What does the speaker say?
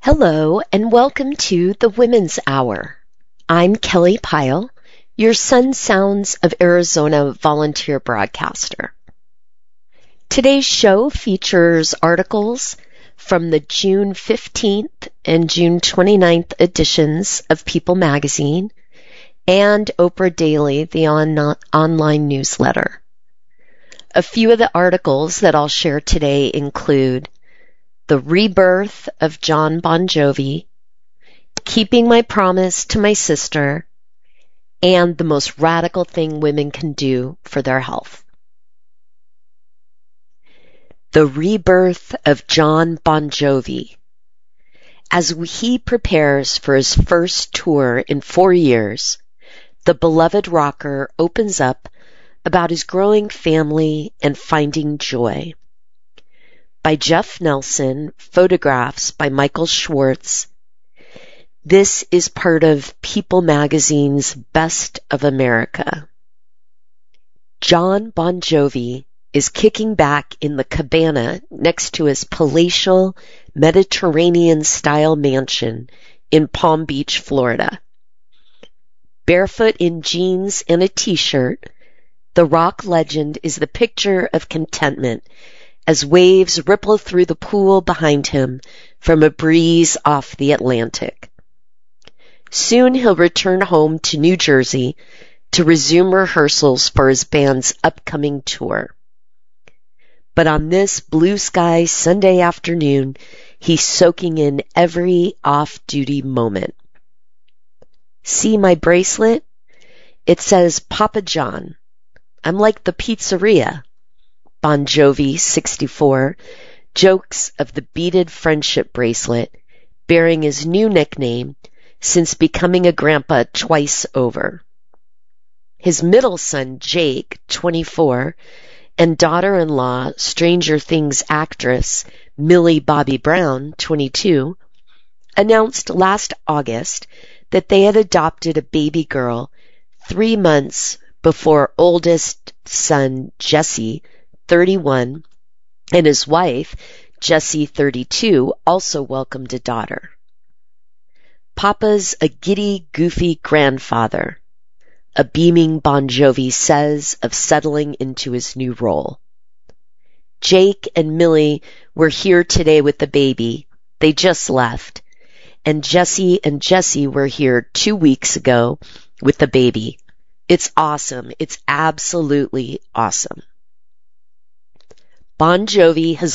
Hello and welcome to the Women's Hour. I'm Kelly Pyle, your Sun Sounds of Arizona volunteer broadcaster. Today's show features articles from the June 15th and June 29th editions of People magazine and Oprah Daily, the online newsletter. A few of the articles that I'll share today include The Rebirth of Jon Bon Jovi, Keeping My Promise to My Sister, and the most radical thing women can do for their health. The Rebirth of Jon Bon Jovi. As he prepares for his first tour in 4 years, the beloved rocker opens up about his growing family and finding joy. By Jeff Nelson, photographs by Michael Schwartz. This is part of People magazine's Best of America. Jon Bon Jovi is kicking back in the cabana next to his palatial Mediterranean-style mansion in Palm Beach, Florida. Barefoot in jeans and a t-shirt, the rock legend is the picture of contentment as waves ripple through the pool behind him from a breeze off the Atlantic. Soon he'll return home to New Jersey to resume rehearsals for his band's upcoming tour. But on this blue sky Sunday afternoon, he's soaking in every off-duty moment. See my bracelet? It says Papa John. I'm like the pizzeria. Bon Jovi, 64, jokes of the beaded friendship bracelet, bearing his new nickname since becoming a grandpa twice over. His middle son, Jake, 24, and daughter-in-law, Stranger Things actress Millie Bobby Brown, 22, announced last August that they had adopted a baby girl 3 months before oldest son, Jesse, 31, and his wife, Jessie, 32, also welcomed a daughter. Papa's a giddy, goofy grandfather, a beaming Bon Jovi says of settling into his new role. Jake and Millie were here today with the baby. They just left. And Jessie were here 2 weeks ago with the baby. It's awesome. It's absolutely awesome. Bon Jovi has